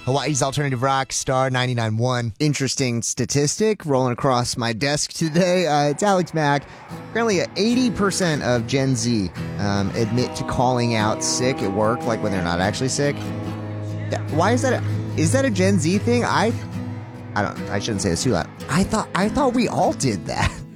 Hawaii's alternative rock, Star 99.1. Interesting statistic rolling across my desk today. It's Alex Mack. Apparently, 80% of Gen Z admit to calling out sick at work, like when they're not actually sick. Why is that? Is that a Gen Z thing? I shouldn't say this too loud. I thought we all did that.